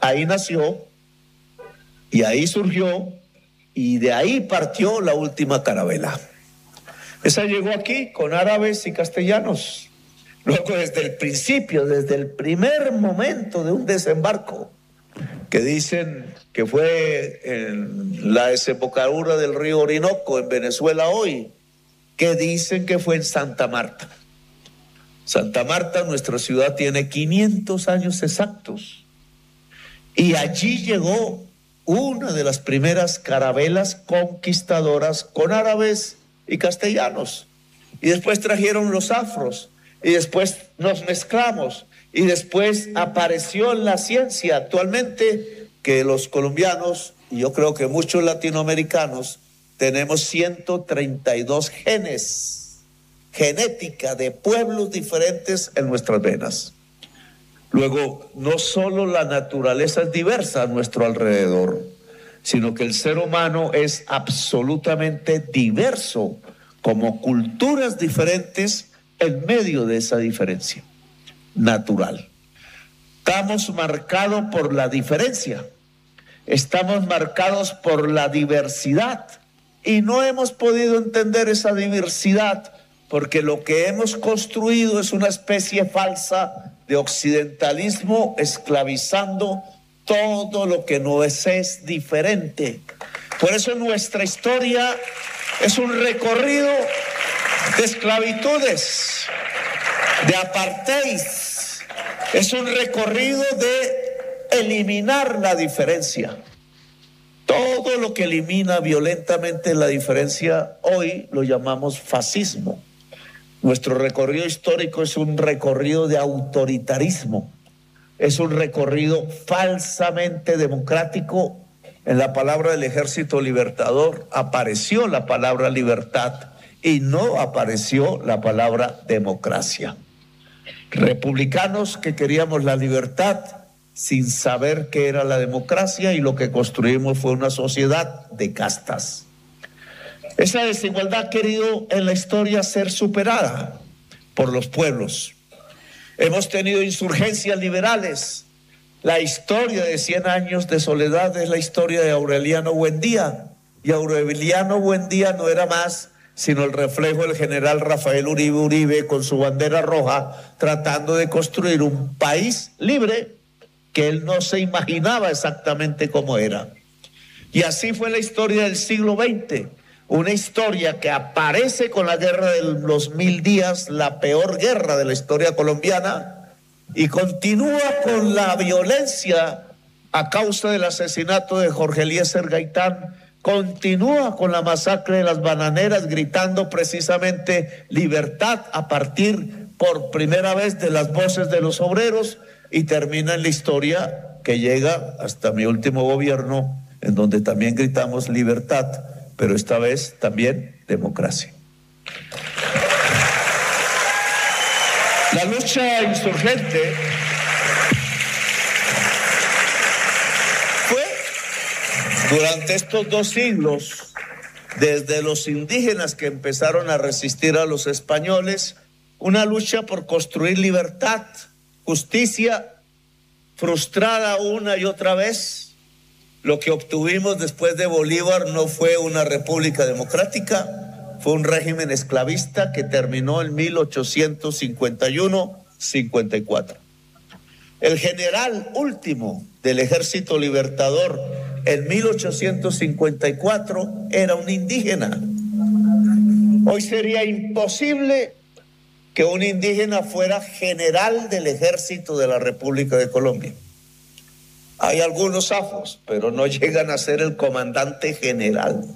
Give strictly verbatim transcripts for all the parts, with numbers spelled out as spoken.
Ahí nació y ahí surgió y de ahí partió la última carabela. Esa llegó aquí con árabes y castellanos. Luego, desde el principio, desde el primer momento de un desembarco, que dicen que fue en la desembocadura del río Orinoco, en Venezuela hoy, que dicen que fue en Santa Marta. Santa Marta, nuestra ciudad, tiene quinientos años exactos. Y allí llegó una de las primeras carabelas conquistadoras con árabes y castellanos. Y después trajeron los afros. Y después nos mezclamos. Y después apareció en la ciencia actualmente que los colombianos, y yo creo que muchos latinoamericanos, tenemos ciento treinta y dos genes, genética de pueblos diferentes en nuestras venas. Luego, no solo la naturaleza es diversa a nuestro alrededor, sino que el ser humano es absolutamente diverso, como culturas diferentes en medio de esa diferencia natural. Estamos marcados por la diferencia, estamos marcados por la diversidad y no hemos podido entender esa diversidad porque lo que hemos construido es una especie falsa de occidentalismo esclavizando todo lo que no es, es diferente. Por eso nuestra historia es un recorrido de esclavitudes, de apartheid, es un recorrido de eliminar la diferencia. Todo lo que elimina violentamente la diferencia, hoy lo llamamos fascismo. Nuestro recorrido histórico es un recorrido de autoritarismo, es un recorrido falsamente democrático. En la palabra del Ejército Libertador apareció la palabra libertad y no apareció la palabra democracia. Republicanos que queríamos la libertad sin saber qué era la democracia, y lo que construimos fue una sociedad de castas. Esa desigualdad ha querido en la historia ser superada por los pueblos. Hemos tenido insurgencias liberales. La historia de cien años de soledad es la historia de Aureliano Buendía, y Aureliano Buendía no era más sino el reflejo del general Rafael Uribe Uribe con su bandera roja, tratando de construir un país libre que él no se imaginaba exactamente cómo era. Y así fue la historia del siglo veinte, una historia que aparece con la guerra de los mil días, la peor guerra de la historia colombiana, y continúa con la violencia a causa del asesinato de Jorge Eliezer Gaitán, continúa con la masacre de las bananeras, gritando precisamente libertad a partir por primera vez de las voces de los obreros, y termina en la historia que llega hasta mi último gobierno, en donde también gritamos libertad, pero esta vez también democracia. La lucha insurgente fue durante estos dos siglos, desde los indígenas que empezaron a resistir a los españoles, una lucha por construir libertad, justicia, frustrada una y otra vez. Lo que obtuvimos después de Bolívar no fue una república democrática, fue un régimen esclavista que terminó en mil ochocientos cincuenta y uno cincuenta y cuatro. El general último del Ejército Libertador en mil ochocientos cincuenta y cuatro era un indígena. Hoy sería imposible que un indígena fuera general del Ejército de la República de Colombia. Hay algunos afros, pero no llegan a ser el comandante general.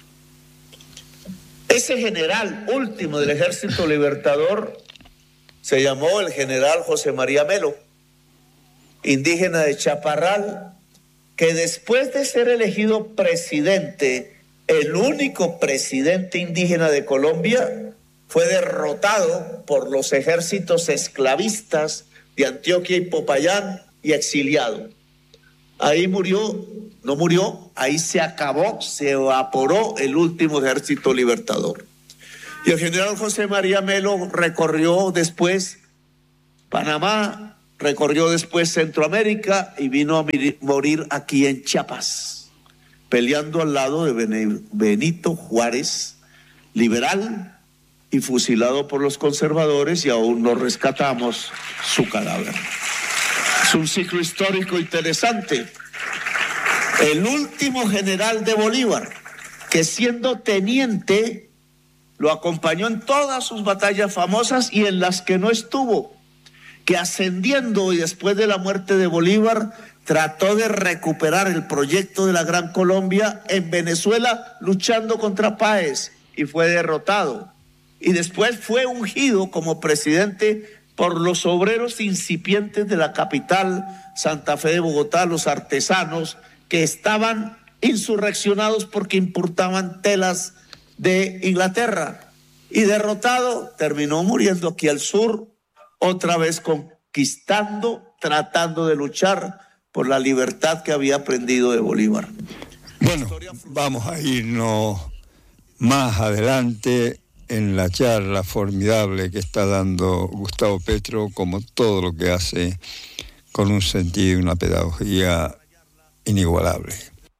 Ese general último del Ejército Libertador se llamó el general José María Melo, indígena de Chaparral, que después de ser elegido presidente, el único presidente indígena de Colombia, fue derrotado por los ejércitos esclavistas de Antioquia y Popayán y exiliado. Ahí murió, no murió, ahí se acabó, se evaporó el último Ejército Libertador. Y el general José María Melo recorrió después Panamá, recorrió después Centroamérica y vino a morir aquí en Chiapas, peleando al lado de Benito Juárez, liberal y fusilado por los conservadores, y aún no rescatamos su cadáver. Es un ciclo histórico interesante. El último general de Bolívar, que siendo teniente, lo acompañó en todas sus batallas famosas y en las que no estuvo, que ascendiendo y después de la muerte de Bolívar, trató de recuperar el proyecto de la Gran Colombia en Venezuela, luchando contra Páez, y fue derrotado. Y después fue ungido como presidente por los obreros incipientes de la capital, Santa Fe de Bogotá, los artesanos, que estaban insurreccionados porque importaban telas de Inglaterra. Y derrotado, terminó muriendo aquí al sur, otra vez conquistando, tratando de luchar por la libertad que había aprendido de Bolívar. Bueno, vamos a irnos más adelante en la charla formidable que está dando Gustavo Petro, como todo lo que hace con un sentido y una pedagogía inigualable.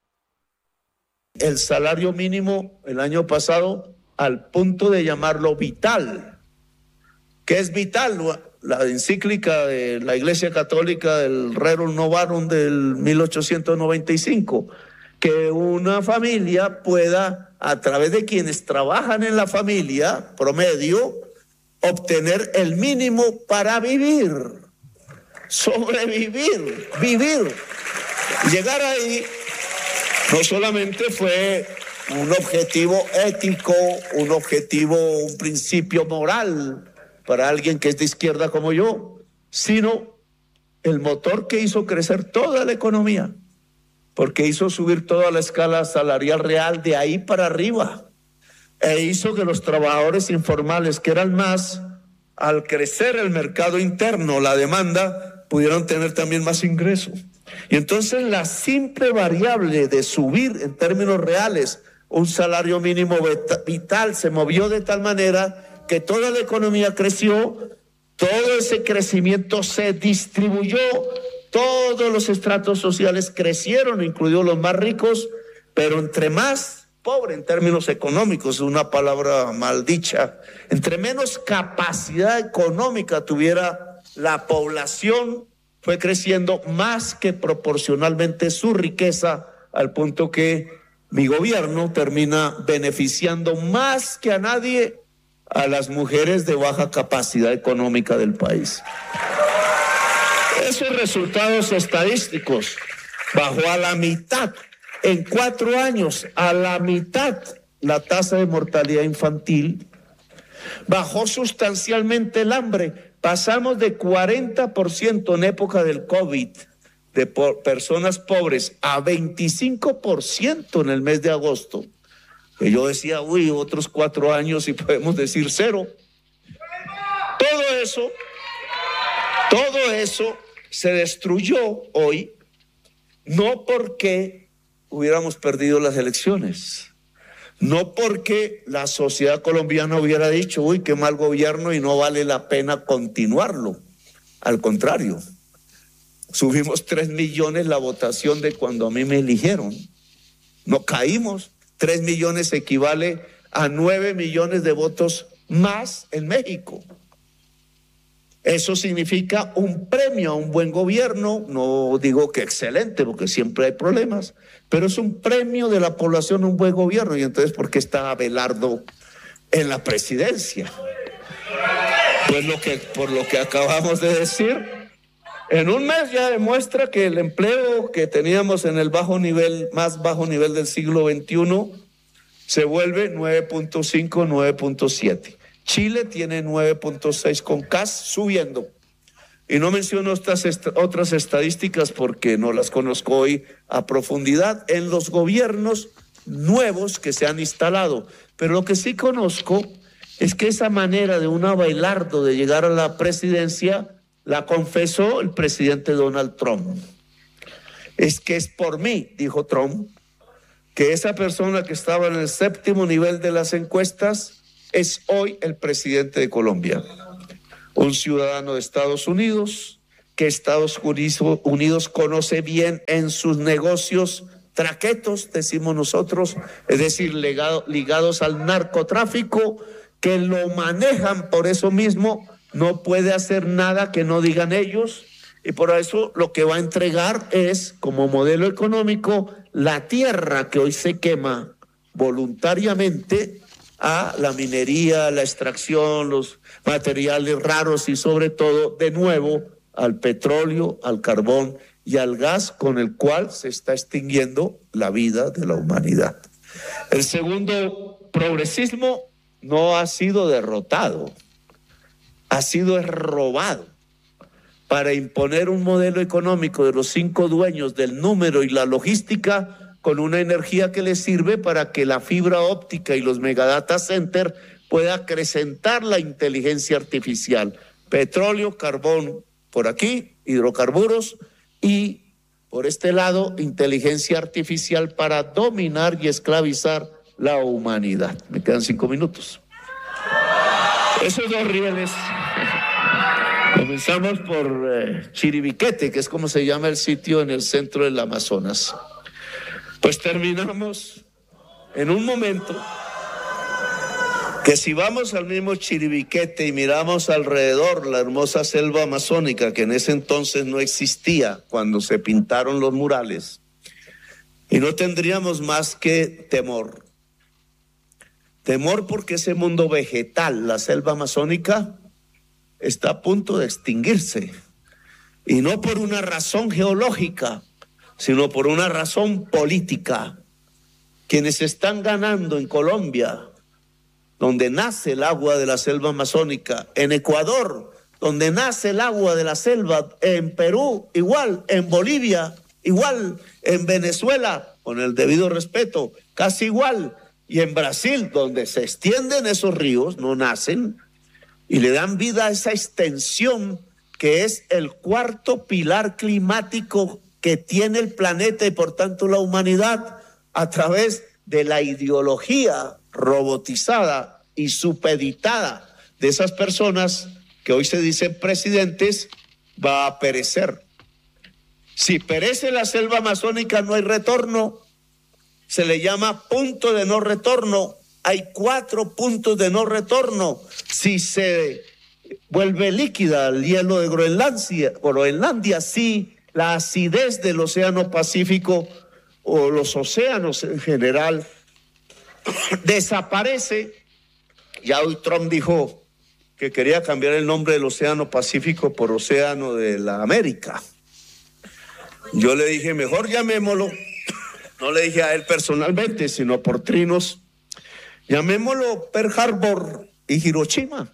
El salario mínimo el año pasado, al punto de llamarlo vital. ¿Qué es vital? La encíclica de la Iglesia Católica del Rerum Novarum del mil ochocientos noventa y cinco, que una familia pueda, a través de quienes trabajan en la familia, promedio, obtener el mínimo para vivir, sobrevivir, vivir. Llegar ahí no solamente fue un objetivo ético, un objetivo, un principio moral para alguien que es de izquierda como yo, sino el motor que hizo crecer toda la economía, porque hizo subir toda la escala salarial real de ahí para arriba, e hizo que los trabajadores informales, que eran más, al crecer el mercado interno, la demanda, pudieron tener también más ingresos. Y entonces la simple variable de subir en términos reales un salario mínimo vital se movió de tal manera que toda la economía creció, todo ese crecimiento se distribuyó, todos los estratos sociales crecieron, incluidos los más ricos, pero entre más pobre en términos económicos, una palabra mal dicha, entre menos capacidad económica tuviera la población, fue creciendo más que proporcionalmente su riqueza, al punto que mi gobierno termina beneficiando más que a nadie a las mujeres de baja capacidad económica del país. Esos resultados estadísticos bajó a la mitad, en cuatro años, a la mitad la tasa de mortalidad infantil, bajó sustancialmente el hambre. Pasamos de cuarenta por ciento en época del COVID de por personas pobres a veinticinco por ciento en el mes de agosto. Que yo decía, uy, otros cuatro años y podemos decir cero. Todo eso, todo eso se destruyó hoy, no porque hubiéramos perdido las elecciones, no porque la sociedad colombiana hubiera dicho, uy, qué mal gobierno y no vale la pena continuarlo. Al contrario, subimos tres millones la votación de cuando a mí me eligieron. No caímos. Tres millones equivale a nueve millones de votos más en México. Eso significa un premio a un buen gobierno, no digo que excelente, porque siempre hay problemas, pero es un premio de la población a un buen gobierno. Y entonces, ¿por qué está Abelardo en la presidencia? Pues lo que, por lo que acabamos de decir, en un mes ya demuestra que el empleo que teníamos en el bajo nivel, más bajo nivel del siglo veintiuno, se vuelve nueve punto cinco, nueve punto siete. Chile tiene nueve punto seis con C A S subiendo. Y no menciono estas est- otras estadísticas porque no las conozco hoy a profundidad en los gobiernos nuevos que se han instalado. Pero lo que sí conozco es que esa manera de un Abelardo de llegar a la presidencia la confesó el presidente Donald Trump. Es que es por mí, dijo Trump, que esa persona que estaba en el séptimo nivel de las encuestas es hoy el presidente de Colombia. Un ciudadano de Estados Unidos que Estados Unidos conoce bien en sus negocios traquetos, decimos nosotros, es decir, ligado, ligados al narcotráfico, que lo manejan por eso mismo, no puede hacer nada que no digan ellos, y por eso lo que va a entregar es, como modelo económico, la tierra que hoy se quema voluntariamente a la minería, la extracción, los materiales raros y sobre todo, de nuevo, al petróleo, al carbón y al gas con el cual se está extinguiendo la vida de la humanidad. El segundo progresismo no ha sido derrotado, ha sido robado para imponer un modelo económico de los cinco dueños del número y la logística con una energía que les sirve para que la fibra óptica y los megadata center pueda acrecentar la inteligencia artificial. Petróleo, carbón por aquí, hidrocarburos, y por este lado, inteligencia artificial para dominar y esclavizar la humanidad. Me quedan cinco minutos. Esos dos rieles. Comenzamos por eh, Chiribiquete, que es como se llama el sitio en el centro del Amazonas. Pues terminamos en un momento que si vamos al mismo Chiribiquete y miramos alrededor la hermosa selva amazónica, que en ese entonces no existía cuando se pintaron los murales, y no tendríamos más que temor. Temor porque ese mundo vegetal, la selva amazónica, está a punto de extinguirse. Y no por una razón geológica, sino por una razón política. Quienes están ganando en Colombia, donde nace el agua de la selva amazónica, en Ecuador, donde nace el agua de la selva, en Perú, igual, en Bolivia, igual, en Venezuela, con el debido respeto, casi igual, y en Brasil, donde se extienden esos ríos, no nacen, y le dan vida a esa extensión que es el cuarto pilar climático que tiene el planeta y por tanto la humanidad, a través de la ideología robotizada y supeditada de esas personas que hoy se dicen presidentes, va a perecer. Si perece la selva amazónica no hay retorno, se le llama punto de no retorno. Hay cuatro puntos de no retorno. Si se vuelve líquida el hielo de Groenlandia, Groenlandia, si la acidez del océano Pacífico o los océanos en general desaparece. Ya hoy Trump dijo que quería cambiar el nombre del océano Pacífico por océano de la América. Yo le dije, mejor llamémoslo, no le dije a él personalmente, sino por trinos, llamémoslo Pearl Harbor y Hiroshima,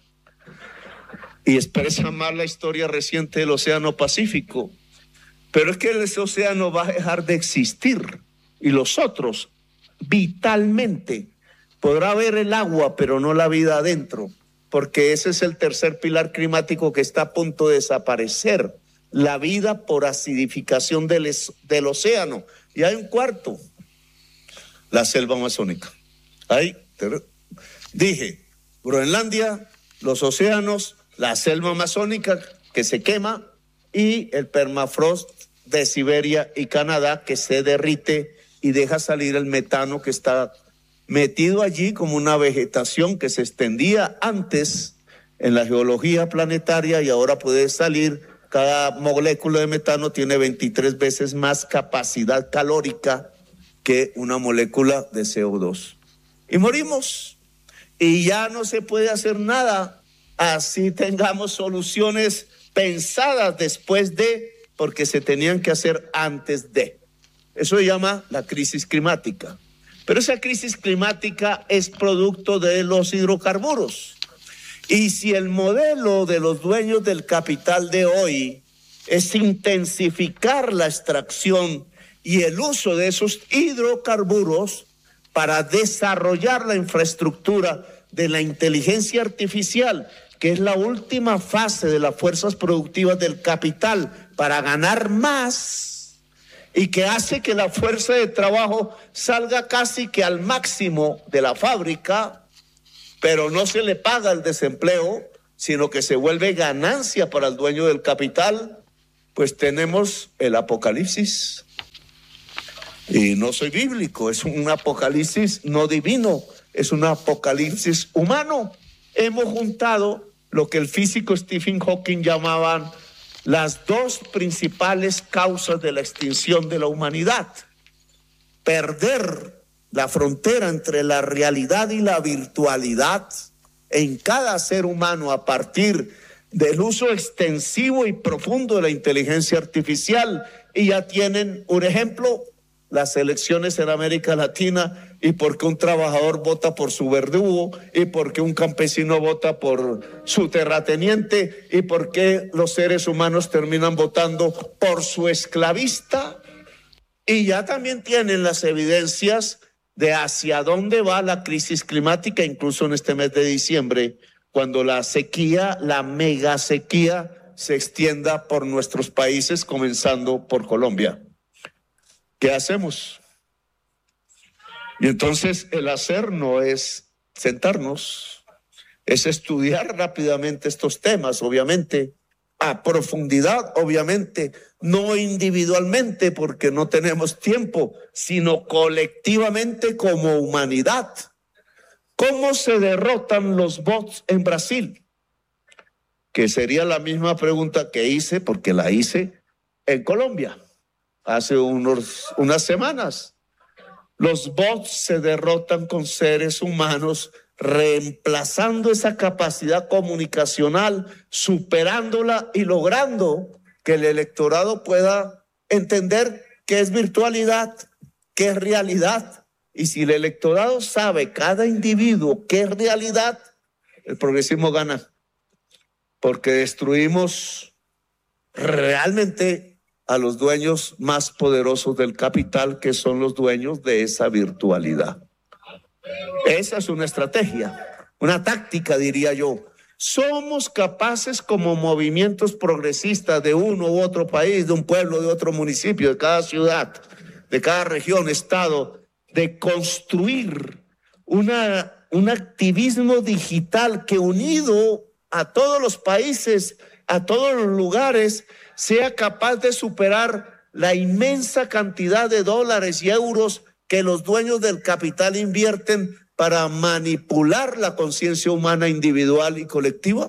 y expresa más la historia reciente del océano Pacífico. Pero es que ese océano va a dejar de existir y los otros, vitalmente, podrá haber el agua, pero no la vida adentro, porque ese es el tercer pilar climático que está a punto de desaparecer, la vida por acidificación del, del océano. Y hay un cuarto, la selva amazónica. Ahí, dije, Groenlandia, los océanos, la selva amazónica que se quema y el permafrost de Siberia y Canadá que se derrite y deja salir el metano que está metido allí como una vegetación que se extendía antes en la geología planetaria y ahora puede salir. Cada molécula de metano tiene veintitrés veces más capacidad calórica que una molécula de C O dos. Y morimos. Y ya no se puede hacer nada. Así tengamos soluciones pensadas después de, porque se tenían que hacer antes de. Eso se llama la crisis climática. Pero esa crisis climática es producto de los hidrocarburos. Y si el modelo de los dueños del capital de hoy es intensificar la extracción y el uso de esos hidrocarburos para desarrollar la infraestructura de la inteligencia artificial, que es la última fase de las fuerzas productivas del capital para ganar más y que hace que la fuerza de trabajo salga casi que al máximo de la fábrica, pero no se le paga el desempleo, sino que se vuelve ganancia para el dueño del capital. pues tenemos el Apocalipsis. Y no soy bíblico, es un Apocalipsis no divino, es un Apocalipsis humano. Hemos juntado lo que el físico Stephen Hawking llamaban las dos principales causas de la extinción de la humanidad. Perder la frontera entre la realidad y la virtualidad en cada ser humano a partir del uso extensivo y profundo de la inteligencia artificial. Y ya tienen un ejemplo, las elecciones en América Latina, y por qué un trabajador vota por su verdugo, y por qué un campesino vota por su terrateniente, y por qué los seres humanos terminan votando por su esclavista. Y ya también tienen las evidencias de hacia dónde va la crisis climática, incluso en este mes de diciembre, cuando la sequía, la mega sequía, se extienda por nuestros países, comenzando por Colombia. ¿Qué hacemos? Y entonces el hacer no es sentarnos, es estudiar rápidamente estos temas, obviamente, a profundidad, obviamente, no individualmente porque no tenemos tiempo, sino colectivamente como humanidad. ¿Cómo se derrotan los bots en Brasil? Que sería la misma pregunta que hice, porque la hice en Colombia hace unos, unas semanas. Los bots se derrotan con seres humanos, reemplazando esa capacidad comunicacional, superándola y logrando que el electorado pueda entender qué es virtualidad, qué es realidad. Y si el electorado sabe, cada individuo, qué es realidad, el progresismo gana. Porque destruimos realmente a los dueños más poderosos del capital, que son los dueños de esa virtualidad. Esa es una estrategia, una táctica, diría yo. Somos capaces como movimientos progresistas de uno u otro país, de un pueblo, de otro municipio, de cada ciudad, de cada región, estado, de construir una, un activismo digital que, unido a todos los países, a todos los lugares, sea capaz de superar la inmensa cantidad de dólares y euros que los dueños del capital invierten para manipular la conciencia humana individual y colectiva.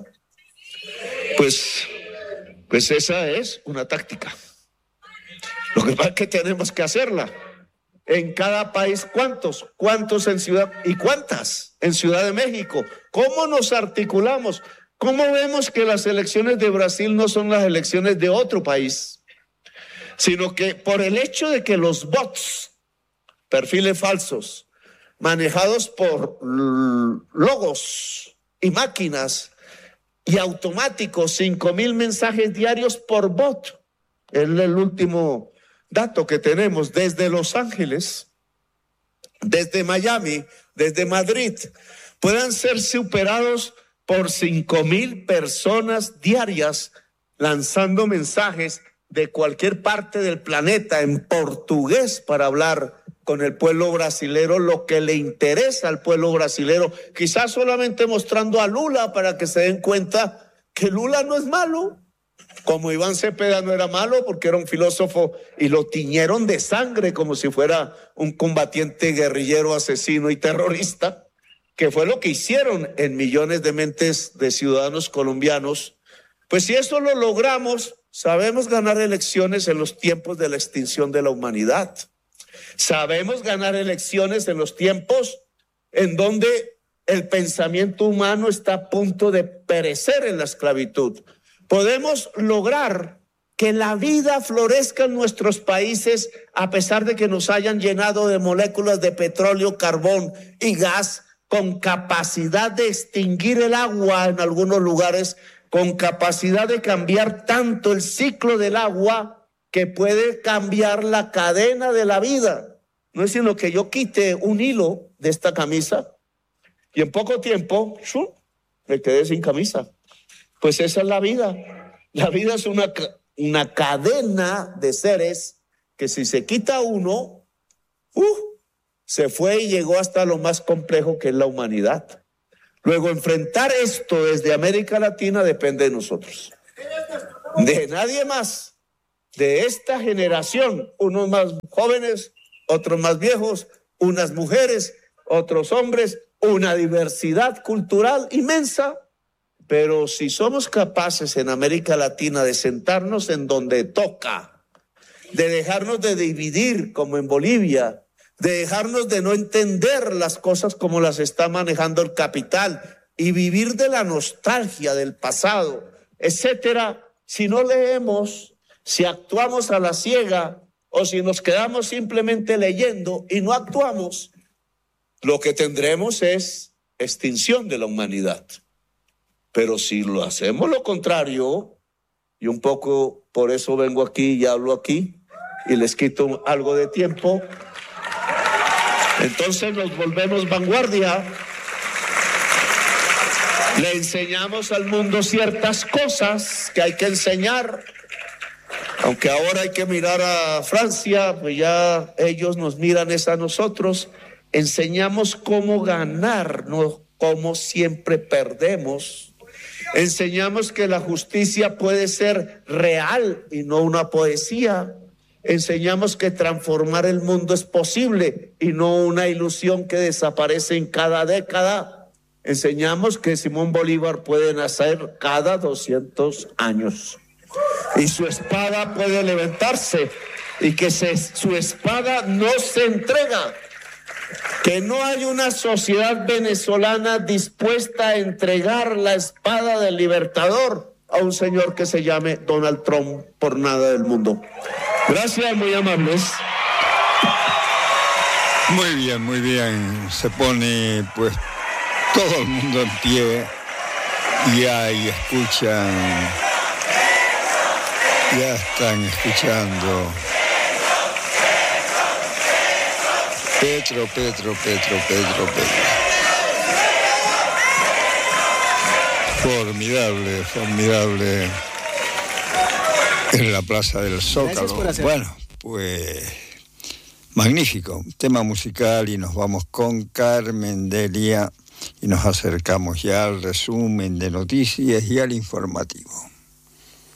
Pues, pues esa es una táctica. Lo que pasa es que tenemos que hacerla. En cada país, ¿cuántos? ¿Cuántos en Ciudad? ¿Y cuántas en Ciudad de México? ¿Cómo nos articulamos? ¿Cómo vemos que las elecciones de Brasil no son las elecciones de otro país? Sino que por el hecho de que los bots, perfiles falsos, manejados por logos y máquinas y automáticos, cinco mil mensajes diarios por bot, es el último dato que tenemos desde Los Ángeles, desde Miami, desde Madrid, puedan ser superados por cinco mil personas diarias lanzando mensajes de cualquier parte del planeta en portugués para hablar con el pueblo brasilero lo que le interesa al pueblo brasilero, quizás solamente mostrando a Lula para que se den cuenta que Lula no es malo, como Iván Cepeda no era malo porque era un filósofo y lo tiñeron de sangre como si fuera un combatiente guerrillero, asesino y terrorista, que fue lo que hicieron en millones de mentes de ciudadanos colombianos. Pues si eso lo logramos, sabemos ganar elecciones en los tiempos de la extinción de la humanidad. Sabemos ganar elecciones en los tiempos en donde el pensamiento humano está a punto de perecer en la esclavitud. Podemos lograr que la vida florezca en nuestros países a pesar de que nos hayan llenado de moléculas de petróleo, carbón y gas, con capacidad de extinguir el agua en algunos lugares, con capacidad de cambiar tanto el ciclo del agua que puede cambiar la cadena de la vida. No es sino que yo quite un hilo de esta camisa y en poco tiempo ¡shum!, me quedé sin camisa. Pues esa es la vida. La vida es una, una cadena de seres que si se quita uno, uh, se fue y llegó hasta lo más complejo que es la humanidad. Luego, enfrentar esto desde América Latina depende de nosotros, de nadie más. de esta generación, unos más jóvenes, otros más viejos, unas mujeres, otros hombres, una diversidad cultural inmensa. Pero si somos capaces en América Latina de sentarnos en donde toca, de dejarnos de dividir como en Bolivia, de dejarnos de no entender las cosas como las está manejando el capital y vivir de la nostalgia del pasado, etcétera, si no leemos, si actuamos a la ciega o si nos quedamos simplemente leyendo y no actuamos, lo que tendremos es extinción de la humanidad. Pero si lo hacemos lo contrario, y un poco por eso vengo aquí y hablo aquí, y les quito algo de tiempo, entonces nos volvemos vanguardia, le enseñamos al mundo ciertas cosas que hay que enseñar, aunque ahora hay que mirar a Francia, pues ya ellos nos miran es a nosotros, enseñamos cómo ganar, no cómo siempre perdemos. Enseñamos que la justicia puede ser real y no una poesía. Enseñamos que transformar el mundo es posible y no una ilusión que desaparece en cada década. Enseñamos que Simón Bolívar puede nacer cada doscientos años y su espada puede levantarse y que se, su espada no se entrega. Que no hay una sociedad venezolana dispuesta a entregar la espada del libertador a un señor que se llame Donald Trump por nada del mundo. Gracias, muy amables. Muy bien, muy bien. Se pone pues todo el mundo en pie y ahí escuchan, ya están escuchando. Petro, Petro, Petro, Petro, Petro. Formidable, formidable en la Plaza del Zócalo. Bueno, pues magnífico, tema musical y nos vamos con Carmen Delia y nos acercamos ya al resumen de noticias y al informativo.